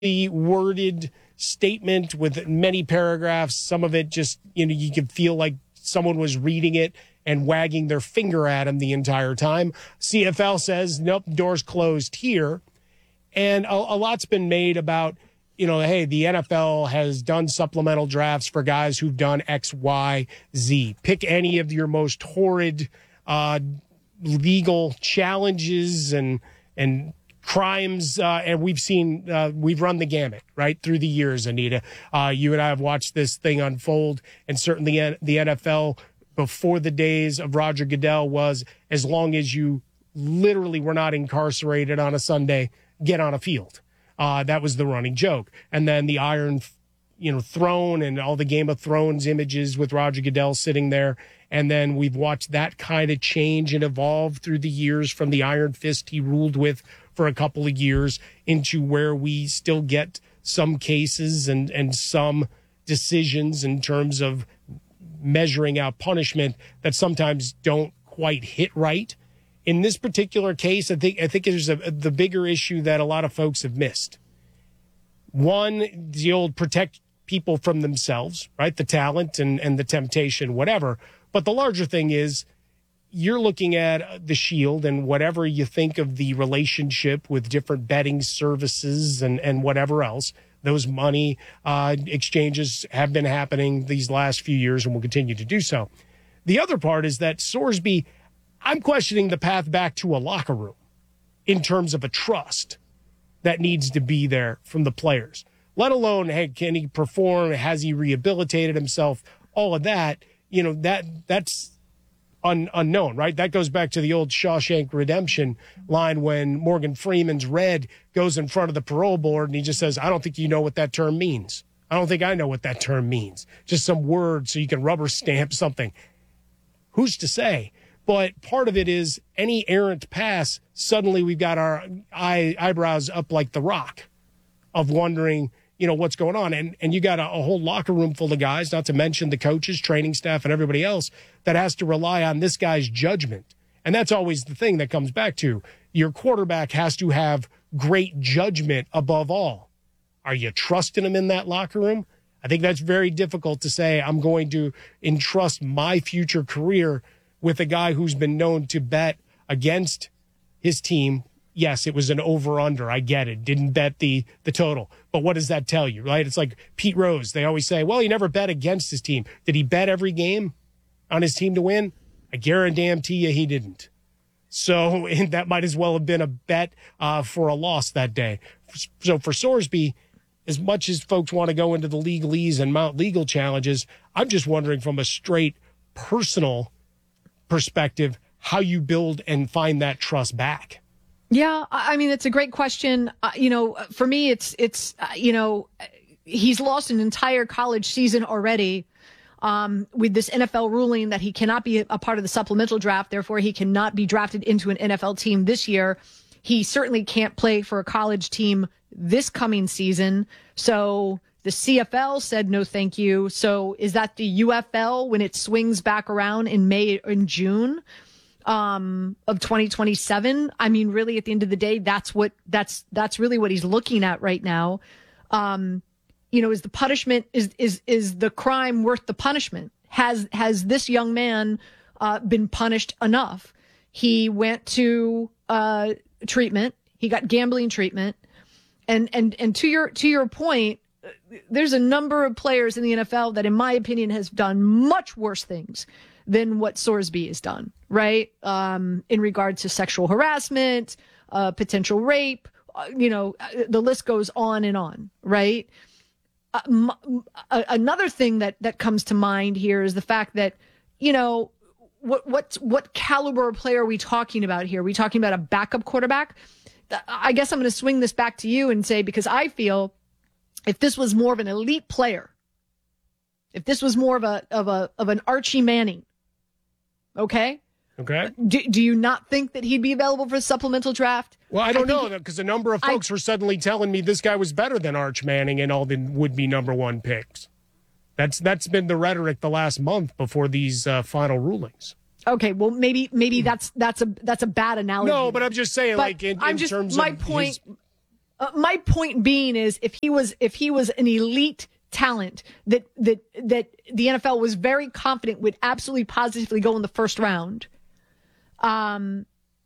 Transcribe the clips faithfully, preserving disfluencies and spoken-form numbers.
worded statement with many paragraphs. Some of it just, you know, you could feel like someone was reading it and wagging their finger at him the entire time. C F L says, nope, doors closed here. And a, a lot's been made about, you know, hey, the N F L has done supplemental drafts for guys who've done X, Y, Z. Pick any of your most horrid uh, legal challenges and and crimes, uh, and we've seen, uh, we've run the gamut, right, through the years, Anita. Uh, you and I have watched this thing unfold, and certainly the N F L before the days of Roger Goodell was, as long as you literally were not incarcerated on a Sunday, get on a field. Uh, that was the running joke. And then the Iron, you know, Throne and all the Game of Thrones images with Roger Goodell sitting there. And then we've watched that kind of change and evolve through the years from the iron fist he ruled with for a couple of years into where we still get some cases and, and some decisions in terms of measuring out punishment that sometimes don't quite hit right. In this particular case, I think I think there's a, the bigger issue that a lot of folks have missed. One, the old protect people from themselves, right? The talent and, and the temptation, whatever. But the larger thing is you're looking at the Shield and whatever you think of the relationship with different betting services and, and whatever else. Those money uh, exchanges have been happening these last few years and will continue to do so. The other part is that Sorsby, I'm questioning the path back to a locker room in terms of a trust that needs to be there from the players, let alone, hey, can he perform? Has he rehabilitated himself? All of that, you know, that that's un, unknown, right? That goes back to the old Shawshank Redemption line when Morgan Freeman's Red goes in front of the parole board and he just says, I don't think you know what that term means. I don't think I know what that term means. Just some word so you can rubber stamp something. Who's to say? But part of it is any errant pass, suddenly we've got our eye, eyebrows up like the Rock of wondering, you know, what's going on. And and you got a, a whole locker room full of guys, not to mention the coaches, training staff, and everybody else that has to rely on this guy's judgment. And that's always the thing that comes back to your quarterback has to have great judgment above all. Are you trusting him in that locker room? I think that's very difficult to say, I'm going to entrust my future career with a guy who's been known to bet against his team. Yes, it was an over-under. I get it. Didn't bet the the total. But what does that tell you, right? It's like Pete Rose. They always say, well, he never bet against his team. Did he bet every game on his team to win? I guarantee you he didn't. So and that might as well have been a bet uh, for a loss that day. So for Sorsby, as much as folks want to go into the legalese and mount legal challenges, I'm just wondering from a straight personal perspective, how you build and find that trust back. Yeah, I mean, it's a great question. Uh, you know, for me, it's, it's uh, you know, he's lost an entire college season already um, with this N F L ruling that he cannot be a part of the supplemental draft. Therefore, he cannot be drafted into an N F L team this year. He certainly can't play for a college team this coming season. So the C F L said no thank you. So is that the U F L when it swings back around in May and June um, of twenty twenty-seven? I mean, really, at the end of the day, that's what that's that's really what he's looking at right now. Um, you know, is the punishment is is is the crime worth the punishment? Has has this young man uh, been punished enough? He went to uh, treatment. He got gambling treatment, and and and to your to your point, there's a number of players in the N F L that, in my opinion, has done much worse things than what Sorsby has done, right? Um, in regard to sexual harassment, uh, potential rape, uh, you know, the list goes on and on, right? Uh, m- uh, another thing that, that comes to mind here is the fact that, you know, what, what, what caliber of player are we talking about here? Are we talking about a backup quarterback? I guess I'm going to swing this back to you and say, because I feel if this was more of an elite player, if this was more of a of a of an Archie Manning, okay, okay, do, do you not think that he'd be available for a supplemental draft? Well, I don't I know because a number of folks I, were suddenly telling me this guy was better than Arch Manning and all the would-be number one picks. That's that's been the rhetoric the last month before these uh, final rulings. Okay, well, maybe maybe that's that's a that's a bad analogy. No, but I'm just saying, but like in, I'm in just, terms my of point. his... Uh, my point being is, if he was if he was an elite talent that that that the N F L was very confident would absolutely positively go in the first round, um,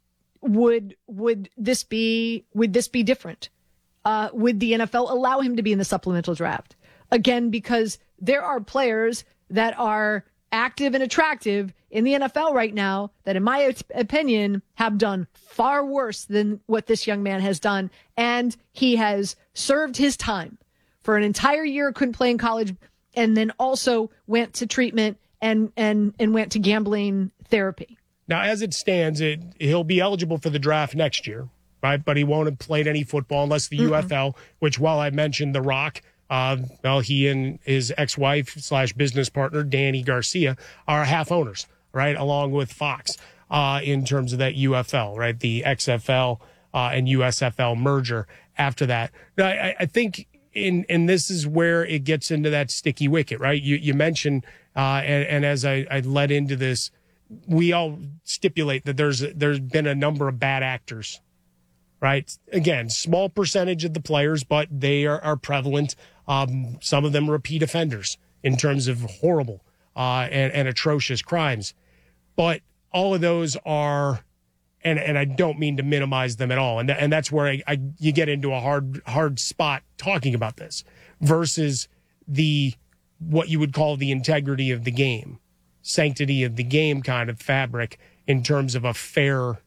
would would this be would this be different? Uh, would the N F L allow him to be in the supplemental draft again? Because there are players that are active and attractive in the N F L right now that, in my opinion, have done far worse than what this young man has done, and he has served his time. For an entire year, couldn't play in college, and then also went to treatment and and and went to gambling therapy. Now, as it stands, it, he'll be eligible for the draft next year, right? But he won't have played any football unless the mm-hmm. U F L, which, while I mentioned The Rock, uh, well, he and his ex-wife slash business partner, Danny Garcia, are half owners, right, along with Fox uh, in terms of that U F L, right, the X F L uh, and U S F L merger after that. Now, I, I think... In, and this is where it gets into that sticky wicket, right? You you mentioned, uh, and, and as I, I led into this, we all stipulate that there's there's been a number of bad actors, right? Again, small percentage of the players, but they are, are prevalent. Um, some of them repeat offenders in terms of horrible uh, and, and atrocious crimes. But all of those are... And and I don't mean to minimize them at all. And and that's where I, I you get into a hard hard spot talking about this versus the what you would call the integrity of the game, sanctity of the game kind of fabric in terms of a fair,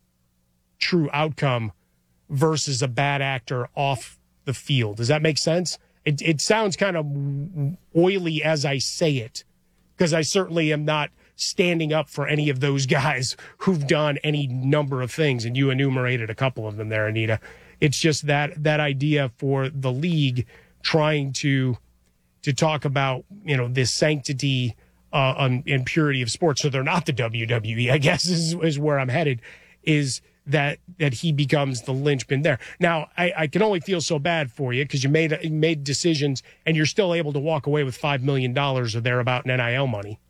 true outcome versus a bad actor off the field. Does that make sense? It it sounds kind of oily as I say it, because I certainly am not standing up for any of those guys who've done any number of things, and you enumerated a couple of them there, Anita. It's just that that idea for the league trying to to talk about, you know, this sanctity uh, on, and purity of sports, so they're not the W W E, I guess is, is where I'm headed, is that that he becomes the linchpin there. Now, I, I can only feel so bad for you because you made you made decisions and you're still able to walk away with five million dollars or thereabout in N I L money.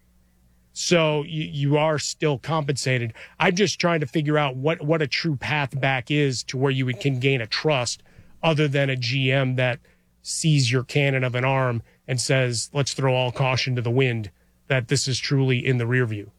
So you, you are still compensated. I'm just trying to figure out what, what a true path back is to where you can gain a trust other than a G M that sees your cannon of an arm and says, let's throw all caution to the wind, that this is truly in the rear view.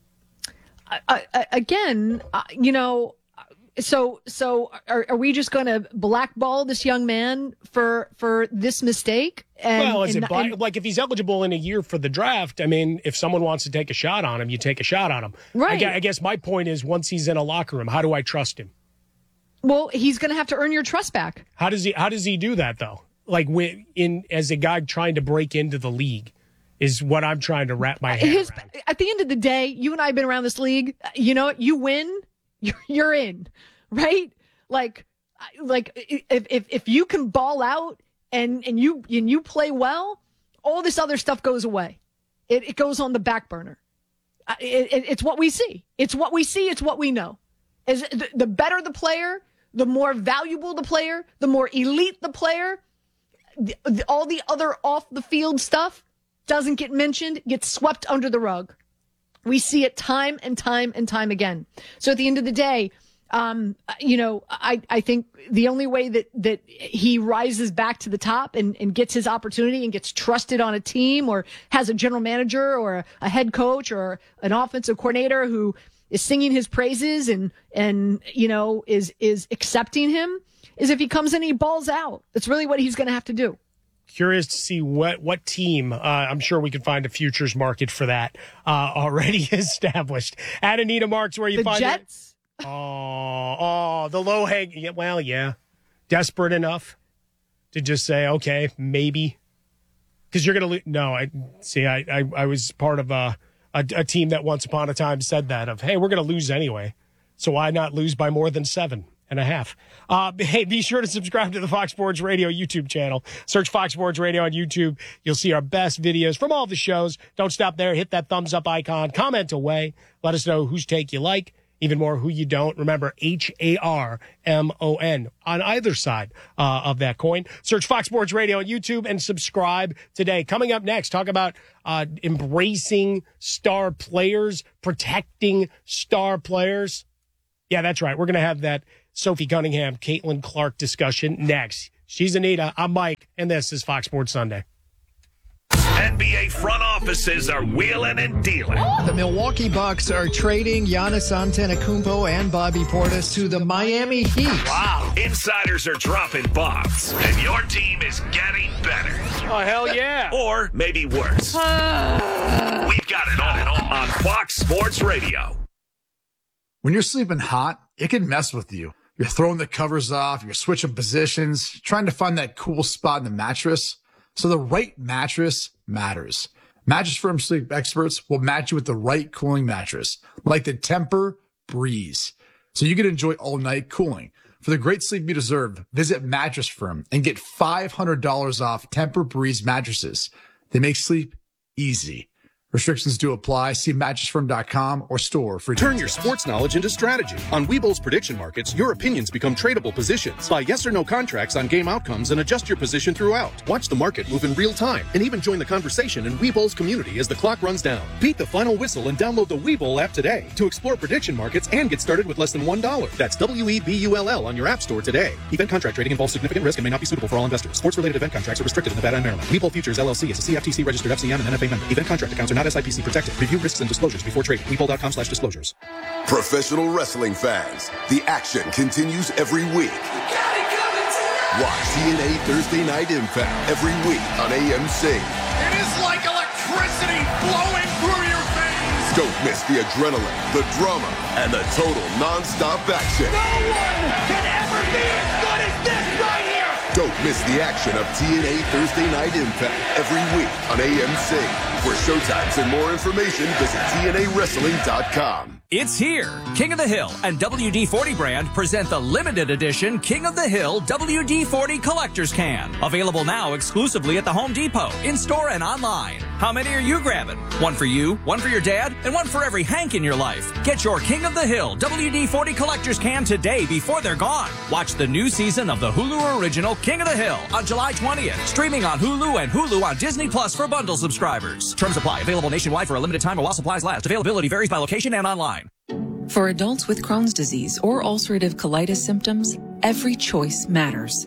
I, I, again, uh, you know, so so are, are we just going to blackball this young man for for this mistake? And, well, is and, it black, and, like if he's eligible in a year for the draft? I mean, if someone wants to take a shot on him, you take a shot on him. Right. I guess, I guess my point is, once he's in a locker room, how do I trust him? Well, he's going to have to earn your trust back. How does he? How does he do that though? Like in as a guy trying to break into the league, is what I'm trying to wrap my head His, around. At the end of the day, you and I have been around this league. You know, you win, you're, you're in, right? Like, like if, if if you can ball out and and you and you play well, all this other stuff goes away. It, it goes on the back burner. It, it, it's what we see. It's what we see. It's what we know. Is the, the better the player, the more valuable the player, the more elite the player. The, the, all the other off the field stuff doesn't get mentioned, gets swept under the rug. We see it time and time and time again. So at the end of the day, um, you know, I, I think the only way that, that he rises back to the top and, and gets his opportunity and gets trusted on a team or has a general manager or a, a head coach or an offensive coordinator who is singing his praises and, and, you know, is, is accepting him is if he comes in and he balls out. That's really what he's going to have to do. Curious to see what, what team, uh, I'm sure we can find a futures market for that, uh, already established. At Anita Marks, where you the find Jets? it. Oh, oh, the low hang. Yeah, well, yeah. Desperate enough to just say, okay, maybe. Because you're going to lose. No, I see, I, I, I was part of a, a, a team that once upon a time said that of, hey, we're going to lose anyway. So why not lose by more than seven? And a half. Uh, hey, be sure to subscribe to the Fox Sports Radio YouTube channel. Search Fox Sports Radio on YouTube. You'll see our best videos from all the shows. Don't stop there. Hit that thumbs up icon. Comment away. Let us know whose take you like. Even more who you don't. Remember, H A R M O N on either side uh, of that coin. Search Fox Sports Radio on YouTube and subscribe today. Coming up next, talk about uh, embracing star players, protecting star players. Yeah, that's right. We're going to have that Sophie Cunningham, Caitlin Clark discussion next. She's Anita. I'm Mike, and this is Fox Sports Sunday. N B A front offices are wheeling and dealing. The Milwaukee Bucks are trading Giannis Antetokounmpo and Bobby Portis to the Miami Heat. Wow. Insiders are dropping bombs, and your team is getting better. Oh, hell yeah. Or maybe worse. We've got it all on Fox Sports Radio. When you're sleeping hot, it can mess with you. You're throwing the covers off, you're switching positions, trying to find that cool spot in the mattress. So the right mattress matters. Mattress Firm sleep experts will match you with the right cooling mattress, like the Tempur-Breeze, so you can enjoy all-night cooling. For the great sleep you deserve, visit Mattress Firm and get five hundred dollars off Tempur-Breeze mattresses. They make sleep easy. Restrictions do apply. See mattress firm dot com or store for Turn your sports knowledge into strategy. On Webull's prediction markets, your opinions become tradable positions. Buy yes or no contracts on game outcomes and adjust your position throughout. Watch the market move in real time and even join the conversation in Webull's community as the clock runs down. Beat the final whistle and download the Webull app today to explore prediction markets and get started with less than one dollar. That's W E B U L L on your app store today. Event contract trading involves significant risk and may not be suitable for all investors. Sports-related event contracts are restricted in Nevada and Maryland. Webull Futures L L C is a C F T C-registered F C M and N F A member. Event contract accounts are not S I P C protected. Review risks and disclosures before trading. Webull.com slash disclosures. Professional wrestling fans, the action continues every week. Watch T N A Thursday Night Impact every week on A M C. It is like electricity flowing through your veins. Don't miss the adrenaline, the drama, and the total non-stop action. No one can ever be as good as this right here. Don't miss the action of T N A Thursday Night Impact every week on A M C. For showtimes and more information, visit T N A wrestling dot com. It's here. King of the Hill and W D forty brand present the limited edition King of the Hill W D forty Collector's Can. Available now exclusively at the Home Depot, in-store and online. How many are you grabbing? One for you, one for your dad, and one for every Hank in your life. Get your King of the Hill W D forty Collector's Can today before they're gone. Watch the new season of the Hulu original King of the Hill on July twentieth. Streaming on Hulu and Hulu on Disney Plus for bundle subscribers. Terms apply. Available nationwide for a limited time while supplies last. Availability varies by location and online. For adults with Crohn's disease or ulcerative colitis symptoms, every choice matters.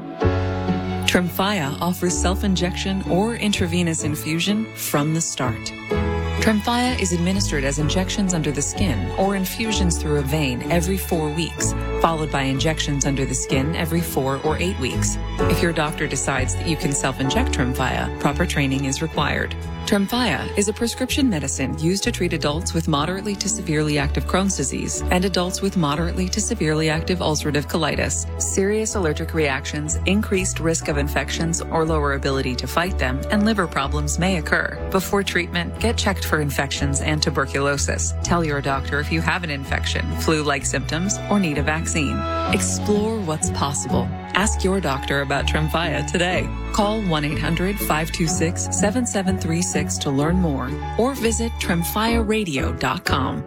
Tremfya offers self-injection or intravenous infusion from the start. Tremfya is administered as injections under the skin or infusions through a vein every four weeks, followed by injections under the skin every four or eight weeks. If your doctor decides that you can self-inject Tremfya, proper training is required. Tremfya is a prescription medicine used to treat adults with moderately to severely active Crohn's disease and adults with moderately to severely active ulcerative colitis. Serious allergic reactions, increased risk of infections or lower ability to fight them, and liver problems may occur. Before treatment, get checked for infections and tuberculosis. Tell your doctor if you have an infection, flu-like symptoms, or need a vaccine. Explore what's possible. Ask your doctor about Tremfya today. Call one eight hundred five two six seven seven three six to learn more or visit tremfya radio dot com.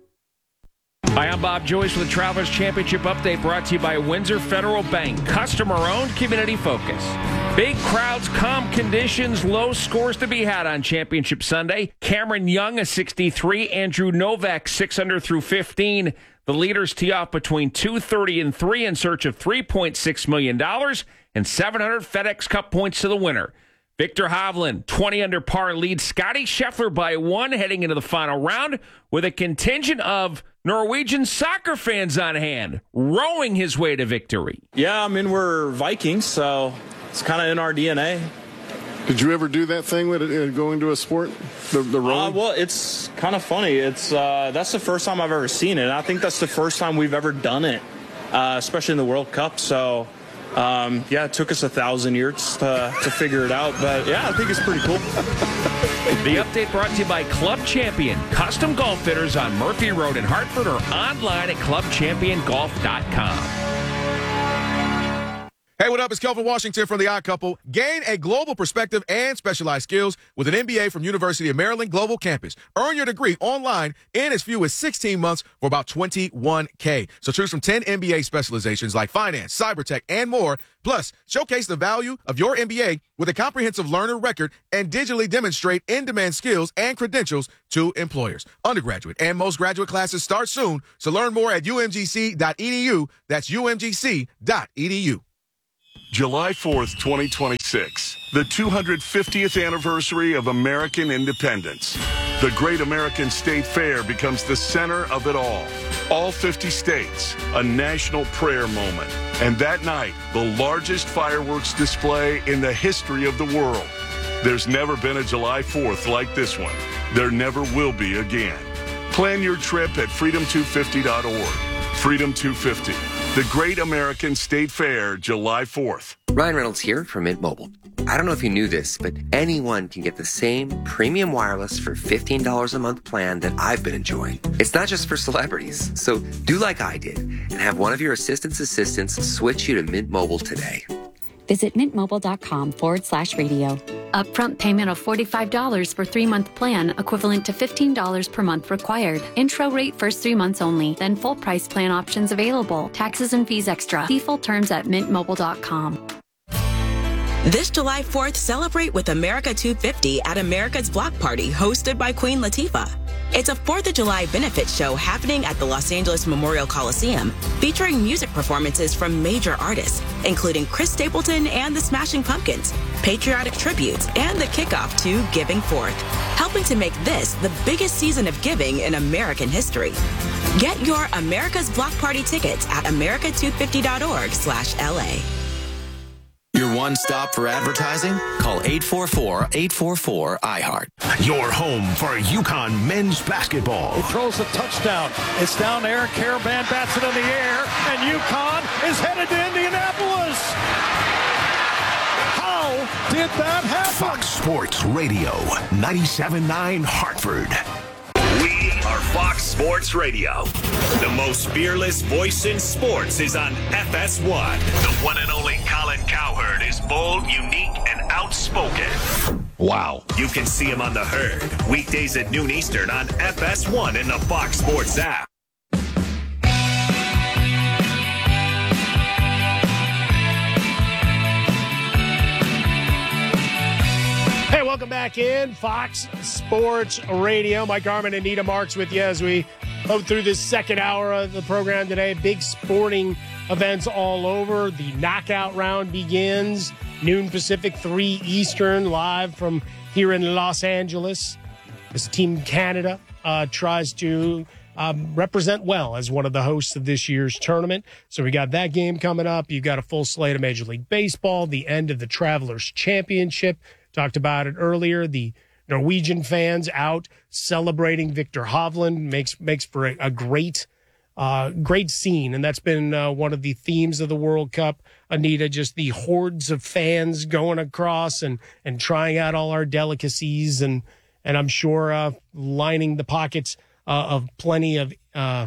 Hi, I'm Bob Joyce with the Travelers Championship Update brought to you by Windsor Federal Bank. Customer-owned, community-focused. Big crowds, calm conditions, low scores to be had on Championship Sunday. Cameron Young, a sixty-three. Andrew Novak, six under through fifteen. The leaders tee off between two thirty and three in search of three point six million dollars and seven hundred FedEx Cup points to the winner. Victor Hovland, twenty under par, leads Scotty Scheffler by one heading into the final round with a contingent of Norwegian soccer fans on hand, rowing his way to victory. Yeah, I mean, we're Vikings, so it's kind of in our D N A. Did you ever do that thing with it, going to a sport, the, the rowing? Uh, well, it's kind of funny. It's uh, that's the first time I've ever seen it. And I think that's the first time we've ever done it, uh, especially in the World Cup. So, um, yeah, it took us a thousand years to, to figure it out. But, yeah, I think it's pretty cool. The update brought to you by Club Champion, custom golf fitters on Murphy Road in Hartford or online at club champion golf dot com. Hey, what up? It's Kelvin Washington from The Odd Couple. Gain a global perspective and specialized skills with an M B A from University of Maryland Global Campus. Earn your degree online in as few as sixteen months for about twenty-one K. So choose from ten M B A specializations like finance, cyber tech, and more. Plus, showcase the value of your M B A with a comprehensive learner record and digitally demonstrate in-demand skills and credentials to employers. Undergraduate and most graduate classes start soon, so learn more at U M G C dot E D U. That's U M G C dot E D U. July fourth, twenty twenty-six, the two hundred fiftieth anniversary of American independence. The Great American State Fair becomes the center of it all. All fifty states, a national prayer moment. And that night, the largest fireworks display in the history of the world. There's never been a July fourth like this one. There never will be again. Plan your trip at freedom two fifty dot org. Freedom two fifty. The Great American State Fair, July fourth. Ryan Reynolds here from Mint Mobile. I don't know if you knew this, but anyone can get the same premium wireless for fifteen dollars a month plan that I've been enjoying. It's not just for celebrities. So do like I did and have one of your assistant's assistants switch you to Mint Mobile today. Visit mintmobile.com forward slash radio. Upfront payment of forty-five dollars for three-month plan, equivalent to fifteen dollars per month required. Intro rate first three months only, then full price plan options available. Taxes and fees extra. See full terms at mint mobile dot com. This July fourth, celebrate with America two fifty at America's Block Party, hosted by Queen Latifah. It's a fourth of July benefit show happening at the Los Angeles Memorial Coliseum, featuring music performances from major artists, including Chris Stapleton and the Smashing Pumpkins, patriotic tributes, and the kickoff to Giving Forth, helping to make this the biggest season of giving in American history. Get your America's Block Party tickets at america two fifty dot org slash L A. Your one stop for advertising? Call eight four four, eight four four, I heart. Your home for UConn men's basketball. He throws a touchdown. It's down there. Caravan bats it in the air, and UConn is headed to Indianapolis. How did that happen? Fox Sports Radio, ninety-seven point nine Hartford. We are Fox Sports Radio. The most fearless voice in sports is on F S one. The one and only Colin Cowherd is bold, unique, and outspoken. Wow. You can see him on The Herd, weekdays at noon Eastern on F S one and the Fox Sports app. Hey, welcome back in Fox Sports Radio. Mike Garman and Nita Marks with you as we go through this second hour of the program today. Big sporting events all over. The knockout round begins. Noon Pacific, three Eastern, live from here in Los Angeles. This Team Canada uh, tries to um, represent well as one of the hosts of this year's tournament. So we got that game coming up. You've got a full slate of Major League Baseball, the end of the Travelers Championship. Talked about it earlier. The Norwegian fans out celebrating Victor Hovland makes makes for a, a great, uh, great scene, and that's been uh, one of the themes of the World Cup. Anita, just the hordes of fans going across and and trying out all our delicacies, and and I'm sure uh, lining the pockets uh, of plenty of uh,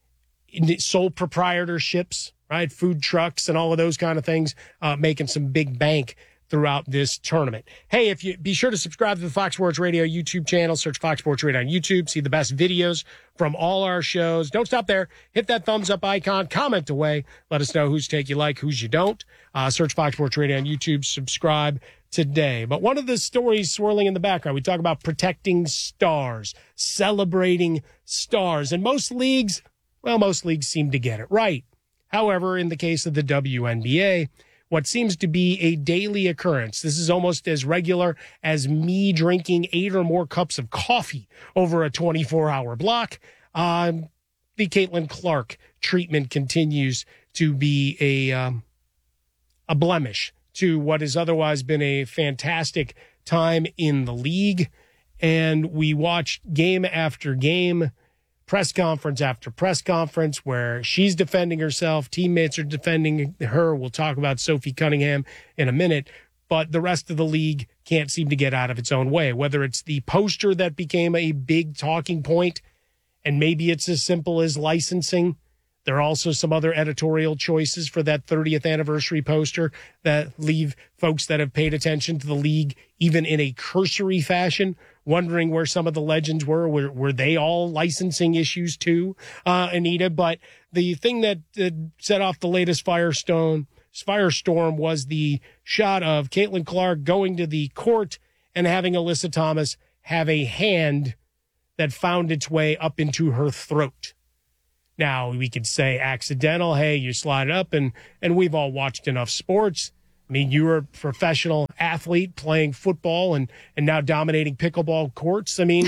sole proprietorships, right? Food trucks and all of those kind of things, uh, making some big bank throughout this tournament. Hey, if you be sure to subscribe to the Fox Sports Radio YouTube channel, search Fox Sports Radio on YouTube, see the best videos from all our shows. Don't stop there. Hit that thumbs up icon, comment away. Let us know whose take you like, whose you don't. Uh, search Fox Sports Radio on YouTube, subscribe today. But one of the stories swirling in the background, we talk about protecting stars, celebrating stars. And most leagues, well, most leagues seem to get it right. However, in the case of the W N B A, what seems to be a daily occurrence. This is almost as regular as me drinking eight or more cups of coffee over a twenty-four hour block. Um, the Caitlin Clark treatment continues to be a, um, a blemish to what has otherwise been a fantastic time in the league. And we watched game after game, press conference after press conference where she's defending herself. Teammates are defending her. We'll talk about Sophie Cunningham in a minute. But the rest of the league can't seem to get out of its own way, whether it's the poster that became a big talking point, and maybe it's as simple as licensing There are also some other editorial choices for that thirtieth anniversary poster that leave folks that have paid attention to the league, even in a cursory fashion, wondering where some of the legends were. Were, were they all licensing issues too, uh, Anita? But the thing that uh, set off the latest Firestone, firestorm was the shot of Caitlin Clark going to the court and having Alyssa Thomas have a hand that found its way up into her throat. Now, we could say accidental. Hey, you slide it up, and, and we've all watched enough sports. I mean, you were a professional athlete playing football and, and now dominating pickleball courts. I mean,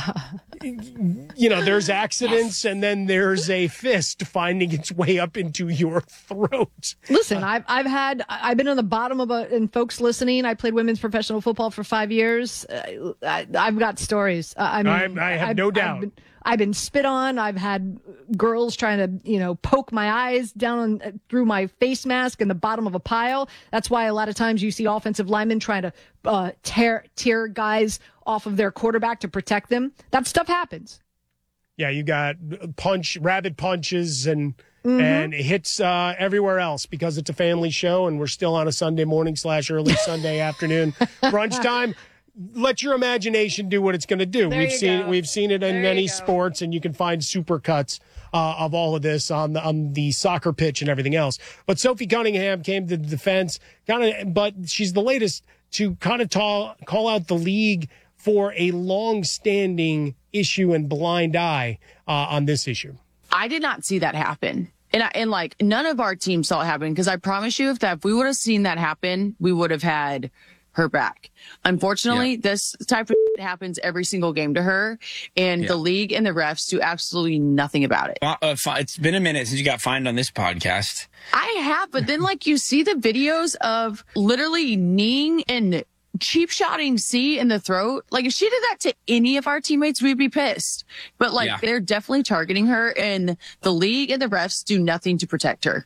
you know, there's accidents and then there's a fist finding its way up into your throat. Listen, I've I've had I've been on the bottom of a, and folks listening, I played women's professional football for five years. Uh, I, I've got stories. Uh, I mean, I, I have I've, no doubt. I've been, I've been spit on. I've had girls trying to, you know, poke my eyes down on, through my face mask in the bottom of a pile. That's why a lot of times you see offensive linemen trying to uh, tear tear guys off of their quarterback to protect them. That stuff happens. Yeah, you got punch, rabid punches and Mm-hmm. and hits uh, everywhere else because it's a family show and we're still on a Sunday morning slash early Sunday afternoon brunch time. Let your imagination do what it's going to do. There we've you seen go. we've seen it in There many you go. sports, and you can find supercuts uh, of all of this on the on the soccer pitch and everything else. But Sophie Cunningham came to the defense, kind of, but she's the latest to kind of ta- call out the league for a long-standing issue and blind eye uh, on this issue. I did not see that happen. And, I, and like none of our team saw it happen, because I promise you, if that if we would have seen that happen, we would have had her back. Unfortunately, yeah. this type of shit happens every single game to her, and yeah. the league and the refs do absolutely nothing about it. Well, uh, it's been a minute since you got fined on this podcast. I have, but then like you see the videos of literally kneeing and cheap shotting C in the throat. Like if she did that to any of our teammates, we'd be pissed. But like yeah. they're definitely targeting her, and the league and the refs do nothing to protect her.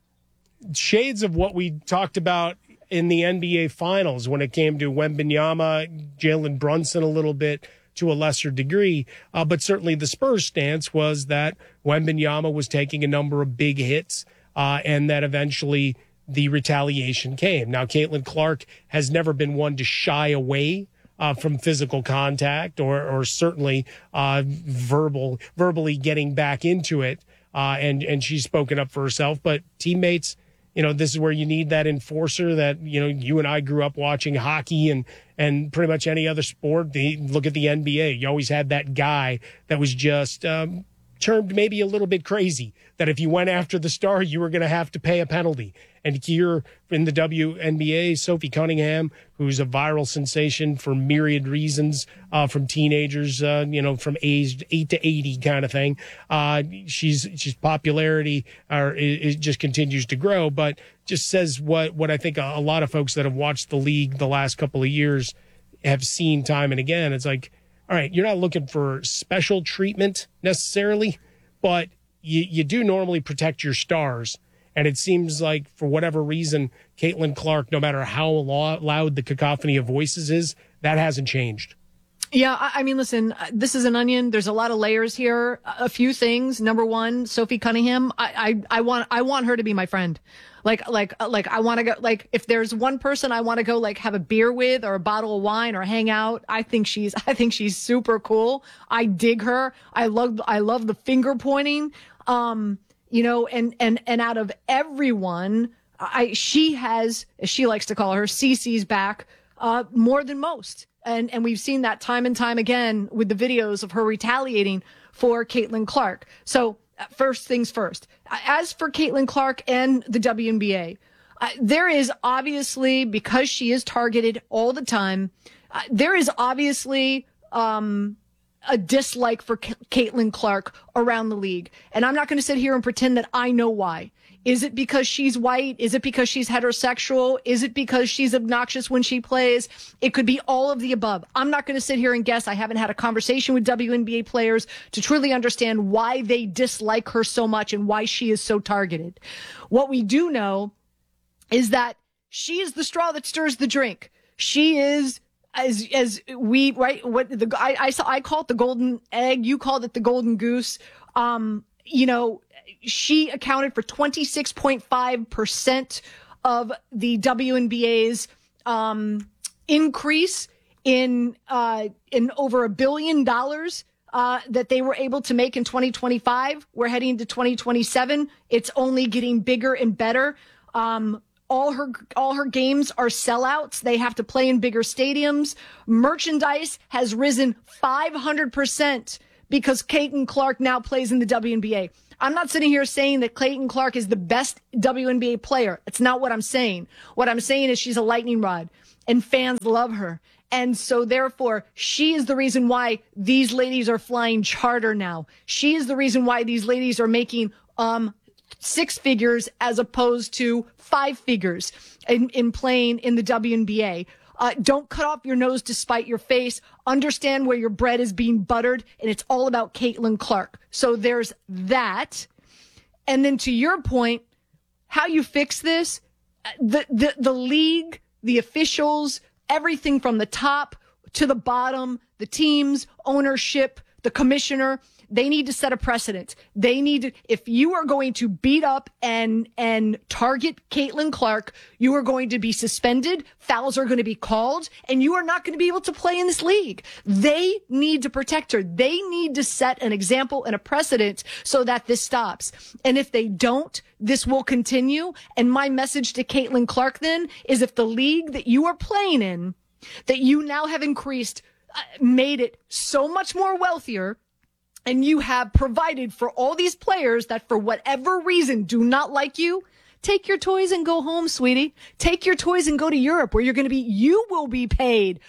Shades of what we talked about in the N B A Finals when it came to Wembanyama, Jalen Brunson a little bit to a lesser degree. Uh, but certainly the Spurs stance was that Wembanyama was taking a number of big hits uh, and that eventually the retaliation came. Now, Caitlin Clark has never been one to shy away uh, from physical contact or, or certainly uh, verbal, verbally getting back into it. Uh, and, and she's spoken up for herself, but teammates, you know, this is where you need that enforcer that, you know, you and I grew up watching hockey and, and pretty much any other sport. The, look at the N B A. You always had that guy that was just um, termed maybe a little bit crazy, that if you went after the star, you were going to have to pay a penalty. And here in the W N B A, Sophie Cunningham, who's a viral sensation for myriad reasons, uh, from teenagers, uh, you know, from aged eight to eighty kind of thing. Uh, she's, she's popularity or it, it just continues to grow, but just says what, what I think a, a lot of folks that have watched the league the last couple of years have seen time and again. It's like, all right, you're not looking for special treatment necessarily, but you, you do normally protect your stars. And it seems like, for whatever reason, Caitlin Clark, no matter how loud the cacophony of voices is, that hasn't changed. Yeah, I mean, listen, this is an onion. There's a lot of layers here. A few things. Number one, Sophie Cunningham. I, I, I want, I want her to be my friend. Like, like, like, I want to go. Like, if there's one person I want to go, like, have a beer with, or a bottle of wine, or hang out, I think she's, I think she's super cool. I dig her. I love, I love the finger pointing. Um, you know, and and and out of everyone, I she has, as she likes to call her, Cece's back uh, more than most. And and we've seen that time and time again with the videos of her retaliating for Caitlin Clark. So first things first, as for Caitlin Clark and the W N B A, uh, there is obviously, because she is targeted all the time, uh, there is obviously um, a dislike for K- Caitlin Clark around the league. And I'm not going to sit here and pretend that I know why. Is it because she's white? Is it because she's heterosexual? Is it because she's obnoxious when she plays? It could be all of the above. I'm not going to sit here and guess. I haven't had a conversation with W N B A players to truly understand why they dislike her so much and why she is so targeted. What we do know is that she is the straw that stirs the drink. She is, as as we, right, what the I, I, saw, I call it the golden egg. You called it the golden goose. Um, you know, she accounted for twenty-six point five percent of the W N B A's um, increase in uh, in over a billion dollars uh, that they were able to make in twenty twenty-five. We're heading to twenty twenty-seven. It's only getting bigger and better. Um, all her all her games are sellouts. They have to play in bigger stadiums. Merchandise has risen five hundred percent because Caitlin Clark now plays in the W N B A. I'm not sitting here saying that Caitlin Clark is the best W N B A player. It's not what I'm saying. What I'm saying is she's a lightning rod, and fans love her. And so, therefore, she is the reason why these ladies are flying charter now. She is the reason why these ladies are making um, six figures as opposed to five figures in, in playing in the W N B A. Uh, don't cut off your nose to spite your face. Understand where your bread is being buttered, and it's all about Caitlin Clark. So there's that. And then to your point, how you fix this, the, the, the league, the officials, everything from the top to the bottom, the teams, ownership, the commissioner, they need to set a precedent. They need to, if you are going to beat up and, and target Caitlin Clark, you are going to be suspended. Fouls are going to be called, and you are not going to be able to play in this league. They need to protect her. They need to set an example and a precedent so that this stops. And if they don't, this will continue. And my message to Caitlin Clark then is, if the league that you are playing in, that you now have increased, uh, made it so much more wealthier, and you have provided for all these players that for whatever reason do not like you, take your toys and go home, sweetie. Take your toys and go to Europe, where you're going to be, you will be paid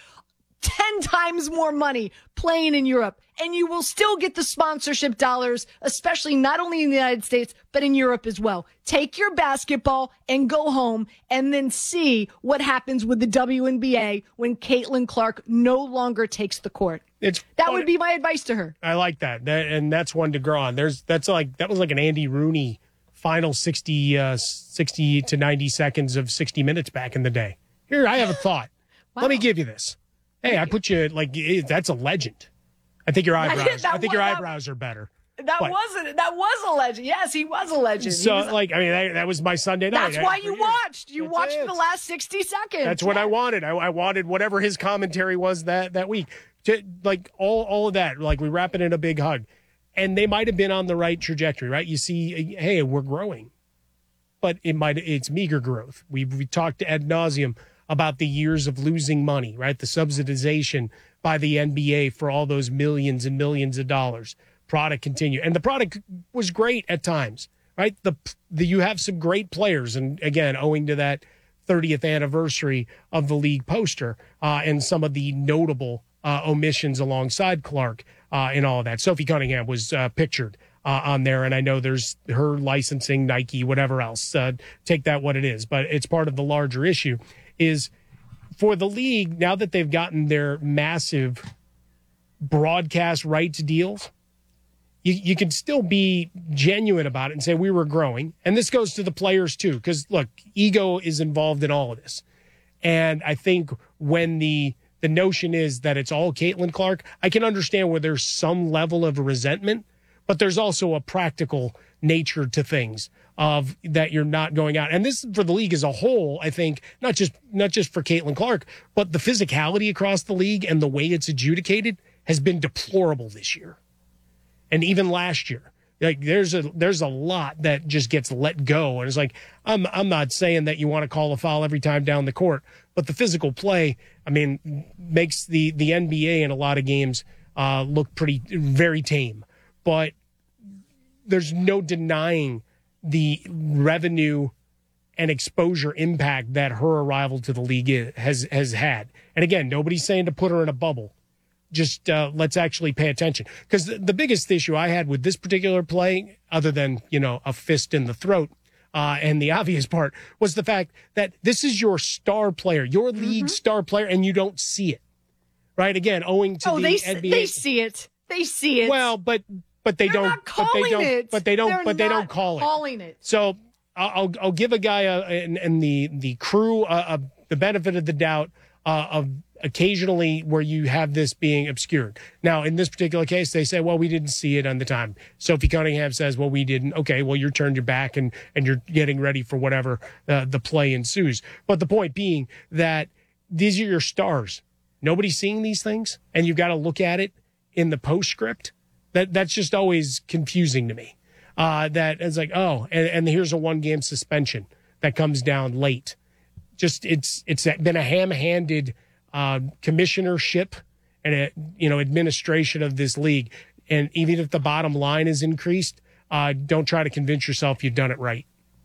ten times more money playing in Europe, and you will still get the sponsorship dollars, especially not only in the United States, but in Europe as well. Take your basketball and go home, and then see what happens with the W N B A when Caitlin Clark no longer takes the court. It's that fun. would be my advice to her. I like that. that, and that's one to grow on. There's that's like that was like an Andy Rooney final sixty, uh, sixty to ninety seconds of sixty minutes back in the day. Here, I have a thought. Wow. Let me give you this. Hey, I put you like that's a legend. I think your eyebrows. I think your eyebrows are better. That but, wasn't. That was a legend. Yes, he was a legend. So, was, like, I mean, that, that was my Sunday night. That's why you watched. You that's watched it. the last sixty seconds. That's what yeah. I wanted. I, I wanted whatever his commentary was that that week. To, like all all of that. Like, we wrap it in a big hug, and they might have been on the right trajectory, right? You see, hey, we're growing, but it might it's meager growth. We we talked ad nauseum about the years of losing money, right? The subsidization by the N B A for all those millions and millions of dollars. Product continue, and the product was great at times, right? The, the you have some great players, and again, owing to that thirtieth anniversary of the league poster uh, and some of the notable uh, omissions alongside Clark uh, and all of that. Sophie Cunningham was uh, pictured uh, on there, and I know there's her licensing, Nike, whatever else. Uh, take that what it is, but it's part of the larger issue. Is for the league now that they've gotten their massive broadcast rights deals. You, you can still be genuine about it and say we were growing. And this goes to the players, too, because, look, ego is involved in all of this. And I think when the the notion is that it's all Caitlin Clark, I can understand where there's some level of resentment, but there's also a practical nature to things of that you're not going out. And this for the league as a whole, I think, not just not just for Caitlin Clark, but the physicality across the league and the way it's adjudicated has been deplorable this year. And even last year, like there's a there's a lot that just gets let go, and it's like I'm I'm not saying that you want to call a foul every time down the court, but the physical play, I mean, makes the the N B A in a lot of games uh, look pretty very tame. But there's no denying the revenue and exposure impact that her arrival to the league has has had. And again, nobody's saying to put her in a bubble. Just uh, let's actually pay attention. Because the, the biggest issue I had with this particular play, other than, you know, a fist in the throat, uh, and the obvious part, was the fact that this is your star player, your league mm-hmm. star player, and you don't see it. Right? Again, owing to oh, the they, N B A. They see it. They see it. Well, but but they They're don't. Not calling but they don't. It. But they don't. They're but they don't call it. Calling it. So I'll I'll give a guy a, and, and the the crew uh, a, the benefit of the doubt uh, of occasionally where you have this being obscured. Now, in this particular case, they say, well, we didn't see it on the time. Sophie Cunningham says, well, we didn't. Okay, well, you're turned your back and, and you're getting ready for whatever uh, the play ensues. But the point being that these are your stars. Nobody's seeing these things, and you've got to look at it in the postscript. That That's just always confusing to me. Uh, that it's like, oh, and, and here's a one-game suspension that comes down late. Just it's it's been a ham-handed uh, commissionership and a, you know administration of this league. And even if the bottom line is increased, uh, don't try to convince yourself you've done it right.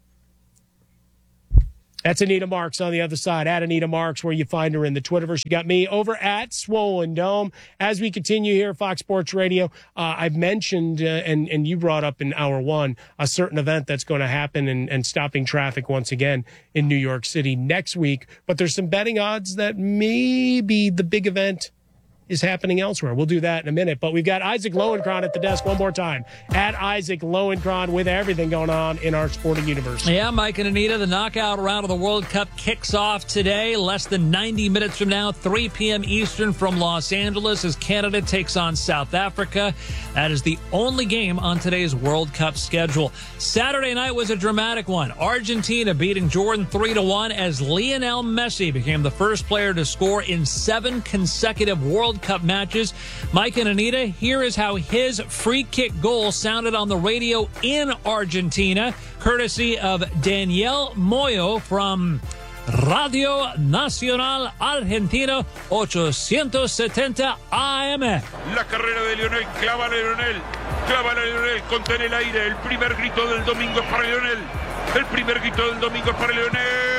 That's Anita Marks on the other side. At Anita Marks, where you find her in the Twitterverse. You got me over at Swollen Dome. As we continue here at Fox Sports Radio, uh, I've mentioned, uh, and, and you brought up in hour one, a certain event that's going to happen and, and stopping traffic once again in New York City next week. But there's some betting odds that maybe the big event is happening elsewhere. We'll do that in a minute. But we've got Isaac Lowenkron at the desk one more time. At Isaac Lowenkron with everything going on in our sporting universe. Yeah, Mike and Anita, the knockout round of the World Cup kicks off today, less than ninety minutes from now, three p.m. Eastern from Los Angeles as Canada takes on South Africa. That is the only game on today's World Cup schedule. Saturday night was a dramatic one. Argentina beating Jordan three to one as Lionel Messi became the first player to score in seven consecutive World Cup matches. Mike and Anita, here is how his free kick goal sounded on the radio in Argentina, courtesy of Daniel Moyo from Radio Nacional Argentina ochocientos setenta A M. La carrera de Lionel, clava a Lionel, clava a Lionel, contén el aire, el primer grito del domingo es para Lionel, el primer grito del domingo es para Lionel.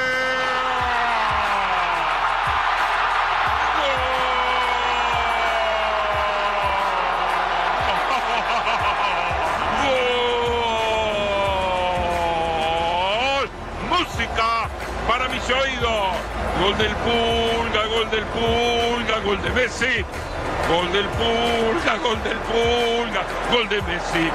Para mis oídos, gol del Pulga, gol del Pulga, gol de Messi, gol del Pulga, gol del Pulga, gol de Messi.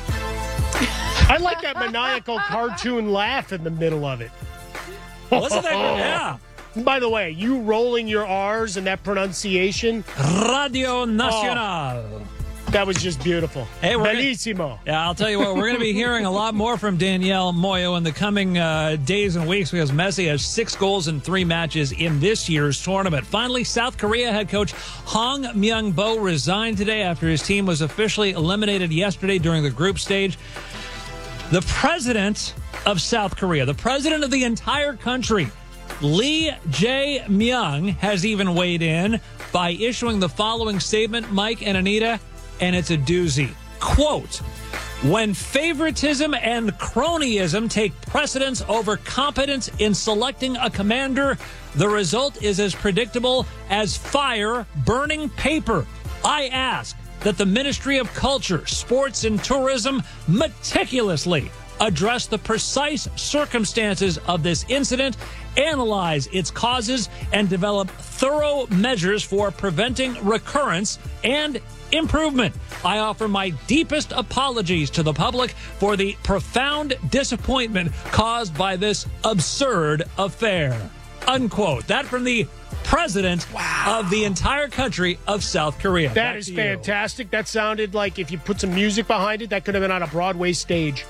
I like that maniacal cartoon laugh in the middle of it. Wasn't that good? Yeah. By the way, you rolling your R's and that pronunciation. Radio Nacional. Oh. That was just beautiful. Hey, we're Bellissimo. Gonna, yeah, I'll tell you what, we're going to be hearing a lot more from Daniel Moyo in the coming uh, days and weeks because Messi has six goals in three matches in this year's tournament. Finally, South Korea head coach Hong Myung-bo resigned today after his team was officially eliminated yesterday during the group stage. The president of South Korea, the president of the entire country, Lee Jae-myung, has even weighed in by issuing the following statement, Mike and Anita, and it's a doozy. Quote, when favoritism and cronyism take precedence over competence in selecting a commander, the result is as predictable as fire burning paper. I ask that the Ministry of Culture, Sports, and Tourism meticulously address the precise circumstances of this incident, analyze its causes, and develop thorough measures for preventing recurrence and improvement. I offer my deepest apologies to the public for the profound disappointment caused by this absurd affair. Unquote. That from the president wow. of the entire country of South Korea. That Back is to fantastic. That sounded like if you put some music behind it, that could have been on a Broadway stage.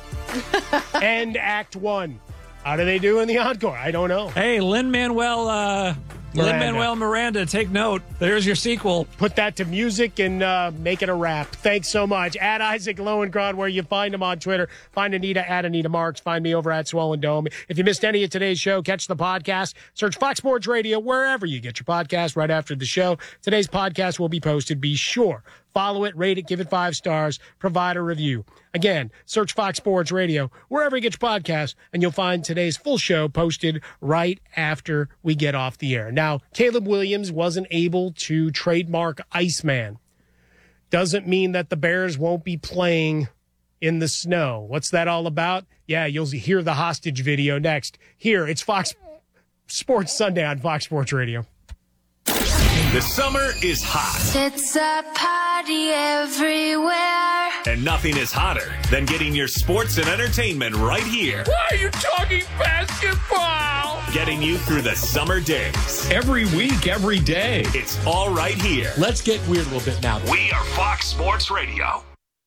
End Act One. How do they do in the encore? I don't know. Hey, Lin-Manuel uh, Lin-Manuel Miranda, take note. There's your sequel. Put that to music and uh, make it a rap. Thanks so much. At Isaac Lowenkron, where you find him on Twitter. Find Anita at Anita Marks. Find me over at Swollen Dome. If you missed any of today's show, catch the podcast. Search Fox Sports Radio wherever you get your podcast right after the show. Today's podcast will be posted. Be sure. Follow it, rate it, give it five stars, provide a review. Again, search Fox Sports Radio wherever you get your podcasts, and you'll find today's full show posted right after we get off the air. Now, Caleb Williams wasn't able to trademark Iceman. Doesn't mean that the Bears won't be playing in the snow. What's that all about? Yeah, you'll hear the hostage video next. Here, it's Fox Sports Sunday on Fox Sports Radio. The summer is hot. It's a party everywhere. And nothing is hotter than getting your sports and entertainment right here. Why are you talking basketball? getting you through the summer days. Every week, every day. It's all right here. Let's get weird a little bit now. We are Fox Sports Radio.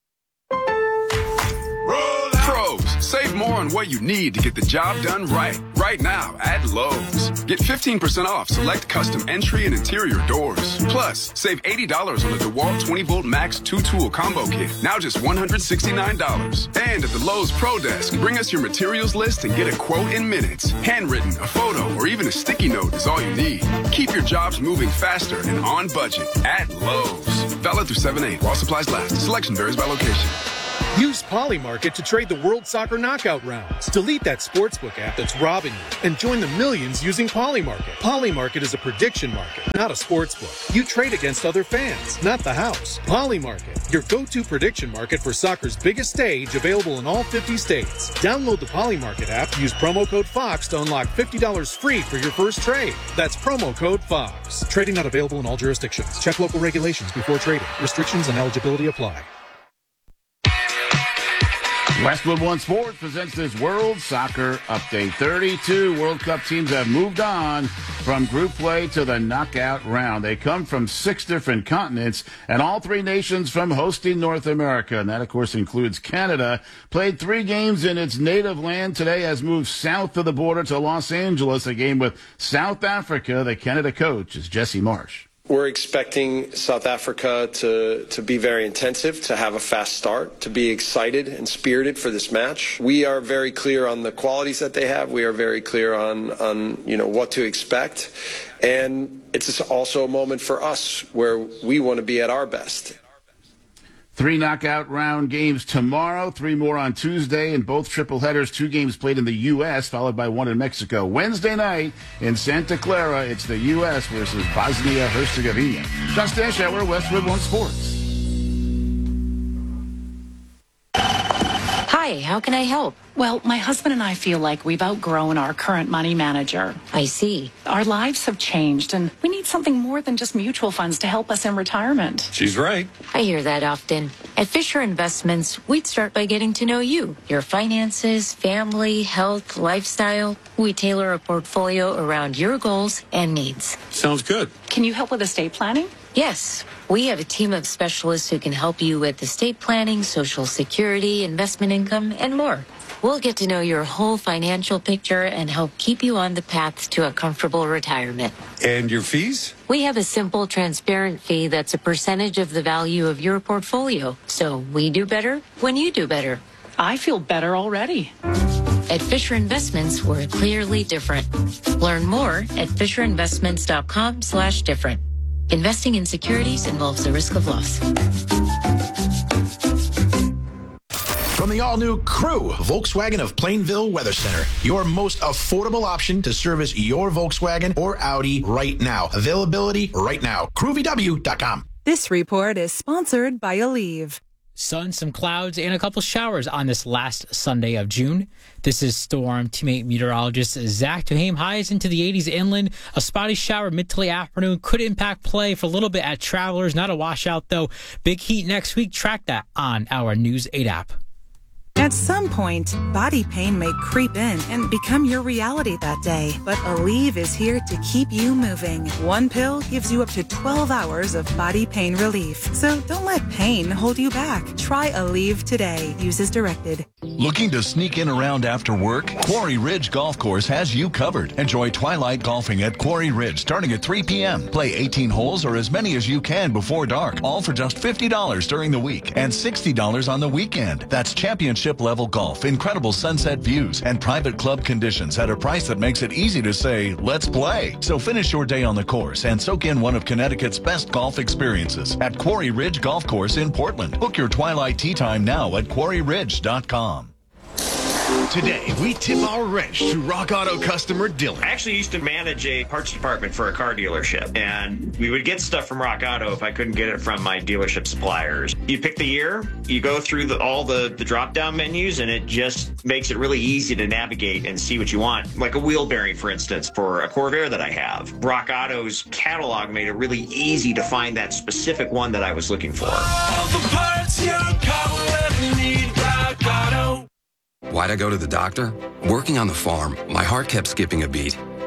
Pros, save more on what you need to get the job done right. Right now at Lowe's. Get fifteen percent off select custom entry and interior doors. Plus, save eighty dollars on the DeWalt twenty volt Max two tool combo kit. Now just one hundred sixty-nine dollars. And at the Lowe's Pro Desk, bring us your materials list and get a quote in minutes. Handwritten, a photo, or even a sticky note is all you need. Keep your jobs moving faster and on budget at Lowe's. Valid through seven eight while supplies last. Selection varies by location. Use Polymarket to trade the World Soccer Knockout rounds. Delete that sportsbook app that's robbing you and join the millions using Polymarket. Polymarket is a prediction market, not a sportsbook. You trade against other fans, not the house. Polymarket, your go-to prediction market for soccer's biggest stage, available in all fifty states. Download the Polymarket app, use promo code FOX to unlock fifty dollars free for your first trade. That's promo code FOX. Trading not available in all jurisdictions. Check local regulations before trading. Restrictions and eligibility apply. Westwood One Sports presents this World Soccer Update. thirty-two World Cup teams have moved on from group play to the knockout round. They come from six different continents, and all three nations from hosting North America. And that, of course, includes Canada. Played three games in its native land today, has moved south of the border to Los Angeles, a game with South Africa. The Canada coach is Jesse Marsh. We're expecting South Africa to, to be very intensive, to have a fast start, to be excited and spirited for this match. We are very clear on the qualities that they have. We are very clear on, on you know, what to expect. And it's also a moment for us where we want to be at our best. Three knockout round games tomorrow, three more on Tuesday, and both triple headers, two games played in the U S, followed by one in Mexico. Wednesday night in Santa Clara, it's the U S versus Bosnia-Herzegovina. John Stanshauer, Westwood One Sports. Hi, how can I help? Well, my husband and I feel like we've outgrown our current money manager. I see. Our lives have changed, and we need something more than just mutual funds to help us in retirement. She's right. I hear that often. At Fisher Investments, we'd start by getting to know you, your finances, family, health, lifestyle. We tailor a portfolio around your goals and needs. Sounds good. Can you help with estate planning? Yes. We have a team of specialists who can help you with estate planning, Social Security, investment income, and more. We'll get to know your whole financial picture and help keep you on the path to a comfortable retirement. And your fees? We have a simple, transparent fee that's a percentage of the value of your portfolio. So we do better when you do better. I feel better already. At Fisher Investments, we're clearly different. Learn more at FisherInvestments.com slash different. Investing in securities involves the risk of loss. From the all-new Crew, Volkswagen of Plainville Weather Center, your most affordable option to service your Volkswagen or Audi right now. Availability right now. crew v w dot com. This report is sponsored by Aleve. Sun, some clouds, and a couple showers on this last Sunday of June. This is Storm Teammate meteorologist Zach Duhame. Highs into the eighties inland. A spotty shower mid to late afternoon could impact play for a little bit at Travelers. Not a washout, though. Big heat next week. Track that on our News eight app. At some point, body pain may creep in and become your reality that day. But Aleve is here to keep you moving. One pill gives you up to twelve hours of body pain relief. So don't let pain hold you back. Try Aleve today. Use as directed. Looking to sneak in around after work? Quarry Ridge Golf Course has you covered. Enjoy twilight golfing at Quarry Ridge starting at three p.m. Play eighteen holes or as many as you can before dark, all for just fifty dollars during the week and sixty dollars on the weekend. That's championship level golf, incredible sunset views, and private club conditions at a price that makes it easy to say, let's play. So finish your day on the course and soak in one of Connecticut's best golf experiences at Quarry Ridge Golf Course in Portland. Book your twilight tee time now at quarry ridge dot com. Today, we tip our wrench to Rock Auto customer Dylan. I actually used to manage a parts department for a car dealership, and we would get stuff from Rock Auto if I couldn't get it from my dealership suppliers. You pick the year, you go through the, all the, the drop-down menus, and it just makes it really easy to navigate and see what you want. Like a wheel bearing, for instance, for a Corvair that I have. Rock Auto's catalog made it really easy to find that specific one that I was looking for. All the parts your car will ever need, Rock Auto. Why'd I go to the doctor? Working on the farm, my heart kept skipping a beat.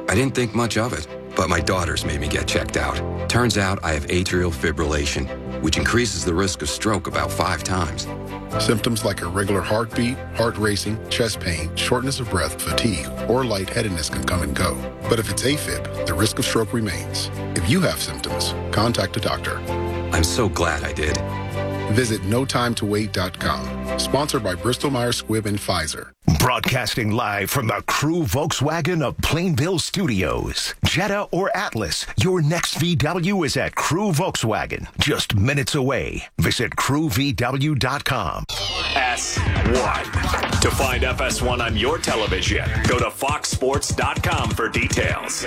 I didn't think much of it, but my daughters made me get checked out. Turns out I have atrial fibrillation, which increases the risk of stroke about five times. Symptoms like irregular heartbeat, heart racing, chest pain, shortness of breath, fatigue, or lightheadedness can come and go. But if it's AFib, the risk of stroke remains. If you have symptoms, contact a doctor. I'm so glad I did. Visit no time to wait dot com. Sponsored by Bristol Myers Squibb and Pfizer. Broadcasting live from the Crew Volkswagen of Plainville Studios. Jetta or Atlas, your next V W is at Crew Volkswagen. Just minutes away. Visit crew v w dot com. S one. To find F S one on your television, go to fox sports dot com for details.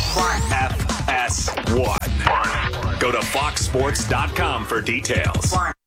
F S one. Go to fox sports dot com for details.